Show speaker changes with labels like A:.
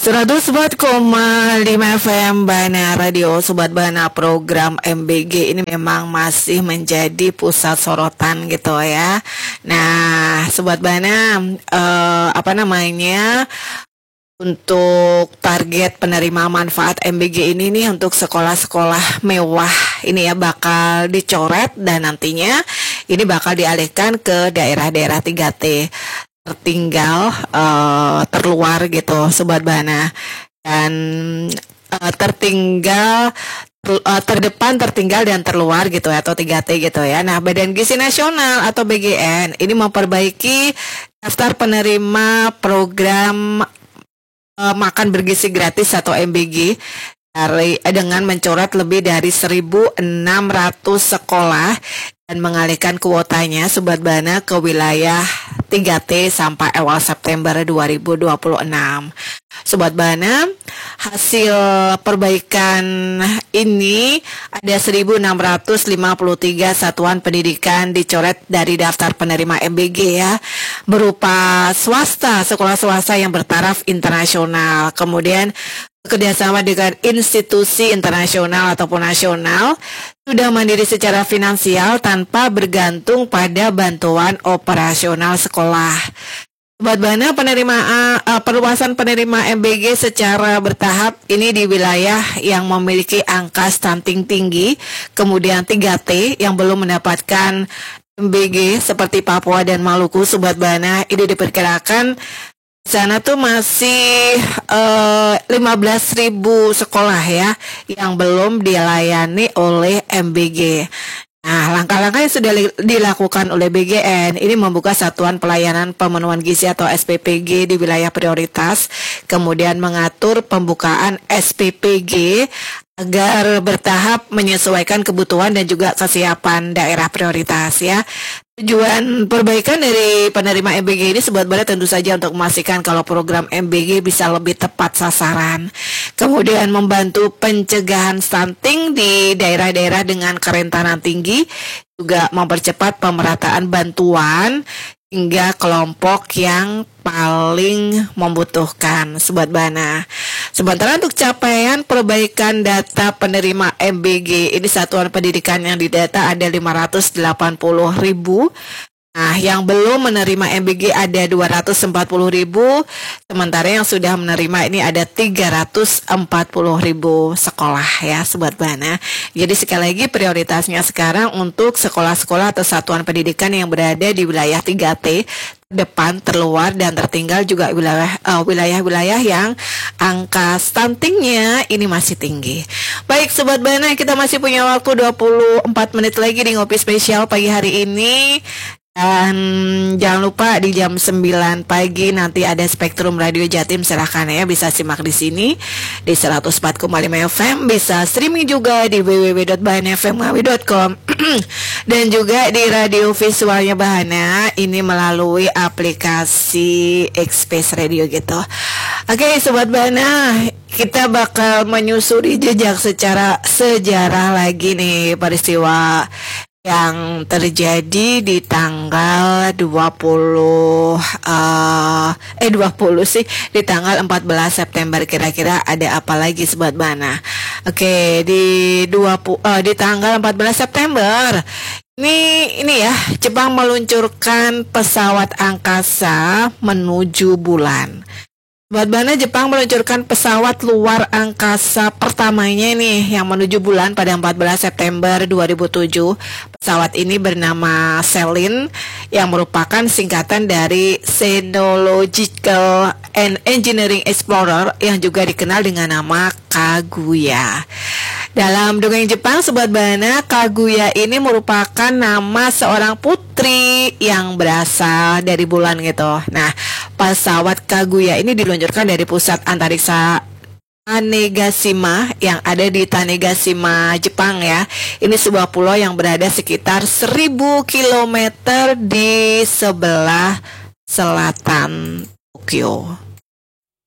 A: 104,5 FM Bana Radio. Sobat Bana, program MBG ini memang masih menjadi pusat sorotan gitu ya. Nah, Sobat Bana, untuk target penerima manfaat MBG ini nih untuk sekolah-sekolah mewah ini ya bakal dicoret dan nantinya ini bakal dialihkan ke daerah-daerah 3T tertinggal, terluar gitu Sobat Bana, dan tertinggal, terdepan, tertinggal, dan terluar gitu ya, atau 3T gitu ya. Nah, Badan Gizi Nasional atau BGN ini memperbaiki daftar penerima program makan bergizi gratis atau MBG dengan mencoret lebih dari 1.600 sekolah dan mengalihkan kuotanya Sobat Bana ke wilayah 3T sampai awal September 2026. Sobat Bana, hasil perbaikan ini ada 1.653 satuan pendidikan dicoret dari daftar penerima MBG ya, berupa swasta, sekolah swasta yang bertaraf internasional, kemudian kerjasama dengan institusi internasional ataupun nasional, sudah mandiri secara finansial tanpa bergantung pada bantuan operasional sekolah. Sobat Bana, perluasan penerima MBG secara bertahap ini di wilayah yang memiliki angka stunting tinggi, kemudian 3T yang belum mendapatkan MBG seperti Papua dan Maluku. Sobat Bana, ini diperkirakan sana tuh masih 15.000 sekolah ya yang belum dilayani oleh MBG. Nah, langkah-langkah yang sudah dilakukan oleh BGN ini membuka satuan pelayanan pemenuhan gizi atau SPPG di wilayah prioritas, kemudian mengatur pembukaan SPPG agar bertahap menyesuaikan kebutuhan dan juga kesiapan daerah prioritas ya. Tujuan perbaikan dari penerima MBG ini Sobat Bana tentu saja untuk memastikan kalau program MBG bisa lebih tepat sasaran, kemudian membantu pencegahan stunting di daerah-daerah dengan kerentanan tinggi, juga mempercepat pemerataan bantuan hingga kelompok yang paling membutuhkan Sobat Bana. Sementara untuk capaian perbaikan data penerima MBG ini satuan pendidikan yang didata ada 580.000. Nah, yang belum menerima MBG ada 240.000, sementara yang sudah menerima ini ada 340.000 sekolah ya Sobat Bana. Jadi sekali lagi prioritasnya sekarang untuk sekolah-sekolah atau satuan pendidikan yang berada di wilayah 3T, depan, terluar, dan tertinggal, juga wilayah-wilayah yang angka stuntingnya ini masih tinggi. Baik Sobat Bana, kita masih punya waktu 24 menit lagi di Ngopi Spesial pagi hari ini. Dan jangan lupa di jam 9 pagi nanti ada Spektrum Radio Jatim, silahkan ya, bisa simak di sini di 104,5 FM, bisa streaming juga di www.bahanfmngawi.com dan juga di radio visualnya Bahana ini melalui aplikasi Xspace Radio gitu. Oke Sobat Bana, kita bakal menyusuri jejak secara sejarah lagi nih peristiwa yang terjadi di tanggal 20 di tanggal 14 September. Kira-kira ada apa lagi Sobat Bana? Oke, di tanggal 14 September ini ya, Jepang meluncurkan pesawat angkasa menuju bulan. Sobat Bana, Jepang meluncurkan pesawat luar angkasa pertamanya nih yang menuju bulan pada 14 September 2007. Pesawat ini bernama Selin yang merupakan singkatan dari Xenological and Engineering Explorer yang juga dikenal dengan nama Kaguya. Dalam dongeng Jepang Sobat Bana, Kaguya ini merupakan nama seorang putri yang berasal dari bulan gitu. Nah, pesawat Kaguya ini diluncurkan dari pusat antariksa Tanegashima yang ada di Tanegashima, Jepang ya. Ini sebuah pulau yang berada sekitar 1.000 km di sebelah selatan Tokyo.